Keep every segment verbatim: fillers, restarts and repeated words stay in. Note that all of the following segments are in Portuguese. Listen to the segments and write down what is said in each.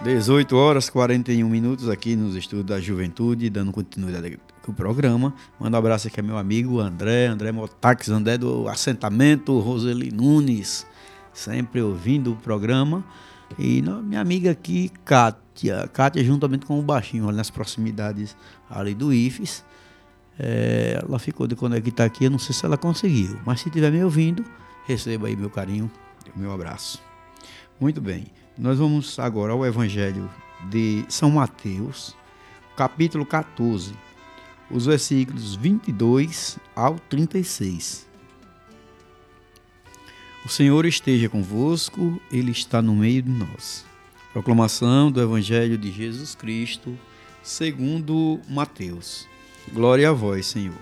dezoito horas e quarenta e um minutos aqui nos estudos da juventude, dando continuidade com o programa. Manda um abraço aqui ao meu amigo André, André Motax, André do assentamento Roseli Nunes, sempre ouvindo o programa. E minha amiga aqui, Kátia, Kátia juntamente com o Baixinho, ali nas proximidades ali do I F E S. É, ela ficou de conectar aqui, eu não sei se ela conseguiu, mas se estiver me ouvindo, receba aí meu carinho, meu abraço. Muito bem, nós vamos agora ao Evangelho de São Mateus, capítulo quatorze, os versículos vinte e dois ao trinta e seis. O Senhor esteja convosco, Ele está no meio de nós. Proclamação do Evangelho de Jesus Cristo, segundo Mateus. Glória a vós, Senhor.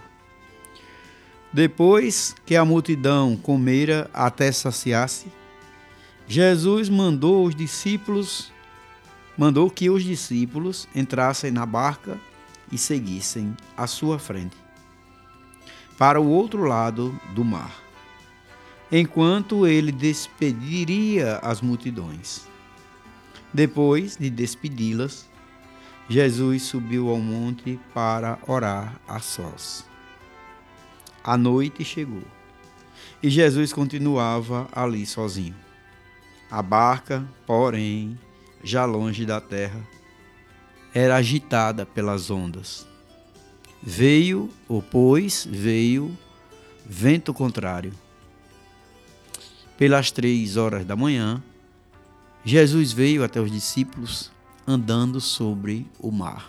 Depois que a multidão comera até saciar-se, Jesus mandou os discípulos, mandou que os discípulos entrassem na barca e seguissem à sua frente, para o outro lado do mar, enquanto ele despediria as multidões. Depois de despedi-las, Jesus subiu ao monte para orar a sós. A noite chegou e Jesus continuava ali sozinho. A barca, porém, já longe da terra, era agitada pelas ondas. Veio, ou pois, veio vento contrário. Pelas três horas da manhã, Jesus veio até os discípulos andando sobre o mar.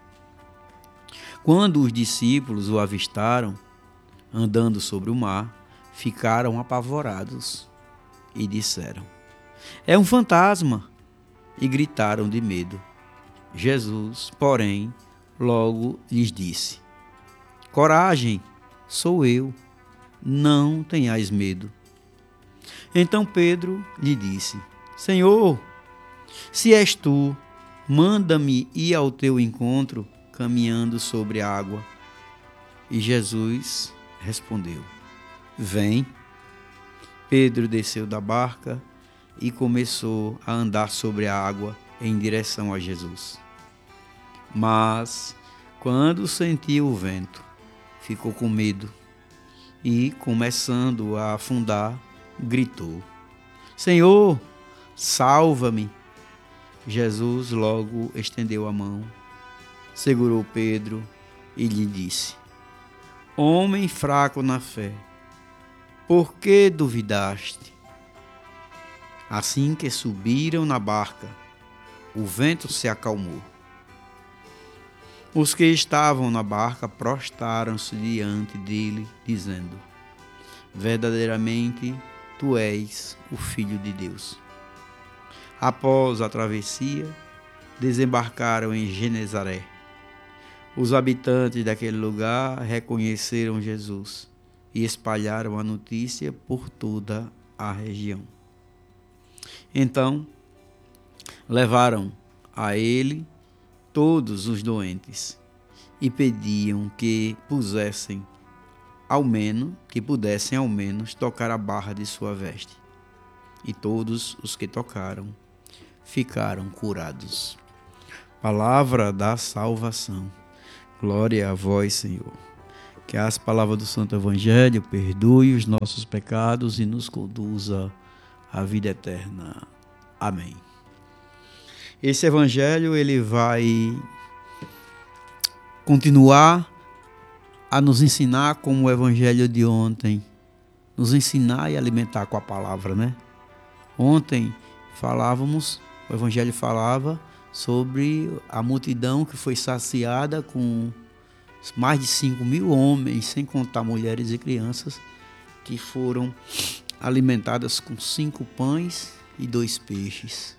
Quando os discípulos o avistaram, andando sobre o mar, ficaram apavorados e disseram: "É um fantasma!" e gritaram de medo. Jesus, porém, logo lhes disse: "Coragem, sou eu, não tenhais medo." Então Pedro lhe disse: "Senhor, se és tu, manda-me ir ao teu encontro caminhando sobre a água." E Jesus respondeu: "Vem." Pedro desceu da barca e começou a andar sobre a água em direção a Jesus. Mas, quando sentiu o vento, ficou com medo e, começando a afundar, gritou: "Senhor, salva-me!" Jesus logo estendeu a mão, segurou Pedro e lhe disse: "Homem fraco na fé, por que duvidaste?" Assim que subiram na barca, o vento se acalmou. Os que estavam na barca prostraram-se diante dele, dizendo: "Verdadeiramente, tu és o Filho de Deus." Após a travessia, desembarcaram em Genezaré. Os habitantes daquele lugar reconheceram Jesus e espalharam a notícia por toda a região. Então, levaram a ele todos os doentes e pediam que pusessem ao menos, que pudessem ao menos tocar a barra de sua veste. E todos os que tocaram ficaram curados. Palavra da salvação. Glória a vós, Senhor. Que as palavras do Santo Evangelho perdoe os nossos pecados e nos conduza à vida eterna. Amém. Esse Evangelho ele vai continuar a nos ensinar como o Evangelho de ontem, nos ensinar e alimentar com a palavra, né? Ontem falávamos, o Evangelho falava sobre a multidão que foi saciada com mais de cinco mil homens, sem contar mulheres e crianças, que foram alimentadas com cinco pães e dois peixes.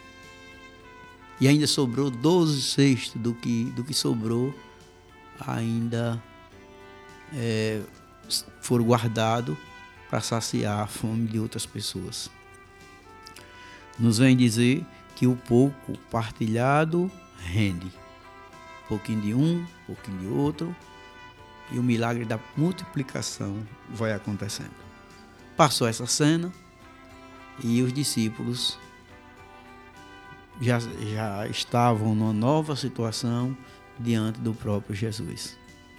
E ainda sobrou doze cestos do que, do que sobrou, ainda é, foram guardados para saciar a fome de outras pessoas. Nos vem dizer que o pouco partilhado rende. Um pouquinho de um, um pouquinho de outro, e o milagre da multiplicação vai acontecendo. Passou essa cena e os discípulos já, já estavam numa nova situação diante do próprio Jesus.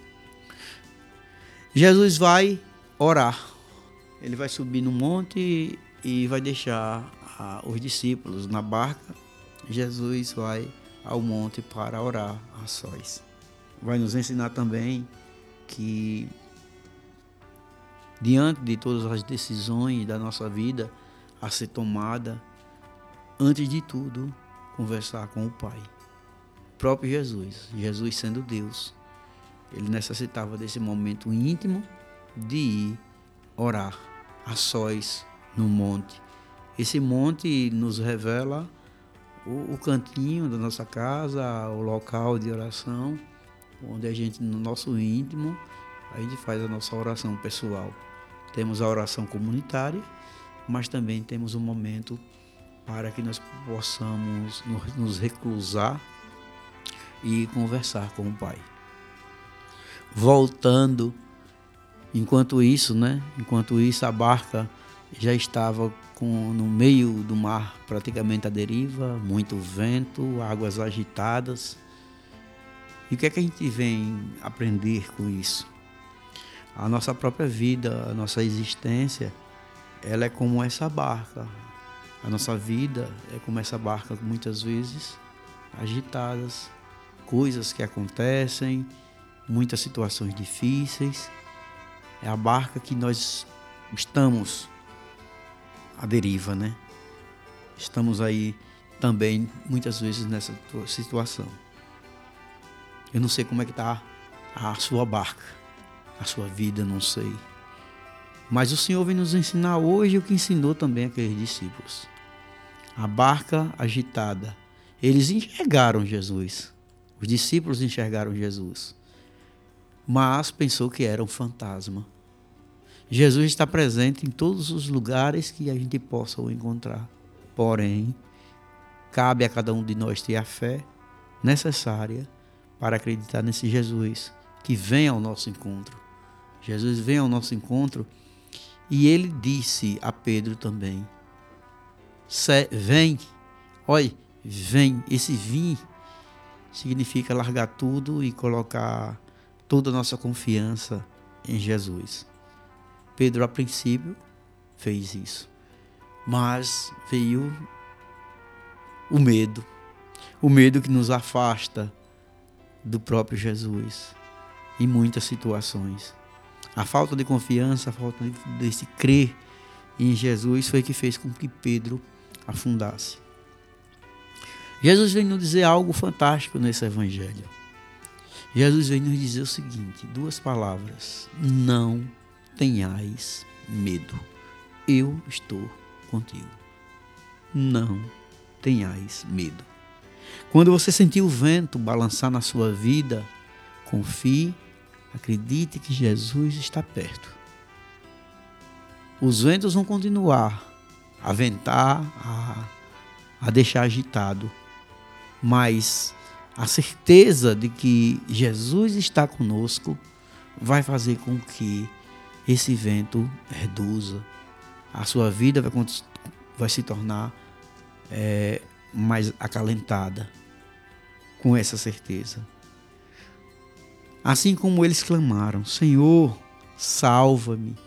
Jesus vai orar. Ele vai subir no monte e vai deixar ah, os discípulos na barca. Jesus vai ao monte para orar a sós. Vai nos ensinar também que, diante de todas as decisões da nossa vida a ser tomada, antes de tudo, conversar com o Pai. O próprio Jesus, Jesus sendo Deus, ele necessitava desse momento íntimo de ir orar a sós no monte. Esse monte nos revela o, o cantinho da nossa casa, o local de oração, onde a gente, no nosso íntimo, a gente faz a nossa oração pessoal. Temos a oração comunitária, mas também temos um momento para que nós possamos nos reclusar e conversar com o Pai. Voltando, enquanto isso, né? Enquanto isso, a barca já estava com, no meio do mar, praticamente à deriva, muito vento, águas agitadas. E o que é que a gente vem aprender com isso? A nossa própria vida, a nossa existência, ela é como essa barca. A nossa vida é como essa barca, muitas vezes agitadas, coisas que acontecem, muitas situações difíceis. É a barca que nós estamos à deriva, né? Estamos aí também, muitas vezes, nessa situação. Eu não sei como é que está a sua barca, a sua vida, não sei. Mas o Senhor vem nos ensinar hoje o que ensinou também aqueles discípulos. A barca agitada. Eles enxergaram Jesus. Os discípulos enxergaram Jesus. Mas pensou que era um fantasma. Jesus está presente em todos os lugares que a gente possa o encontrar. Porém, cabe a cada um de nós ter a fé necessária para acreditar nesse Jesus que vem ao nosso encontro. Jesus vem ao nosso encontro e ele disse a Pedro também: vem, olha, vem. Esse vir significa largar tudo e colocar toda a nossa confiança em Jesus. Pedro, a princípio, fez isso, mas veio o medo, o medo que nos afasta do próprio Jesus em muitas situações. A falta de confiança, a falta de, desse crer em Jesus foi que fez com que Pedro afundasse. Jesus vem nos dizer algo fantástico nesse evangelho. Jesus vem nos dizer o seguinte, duas palavras: não tenhais medo, eu estou contigo. Não tenhais medo. Quando você sentir o vento balançar na sua vida, confie, acredite que Jesus está perto. Os ventos vão continuar a ventar, a, a deixar agitado, mas a certeza de que Jesus está conosco vai fazer com que esse vento reduza. A sua vida vai, vai se tornar é, mais acalentada com essa certeza. Assim como eles clamaram: Senhor, salva-me.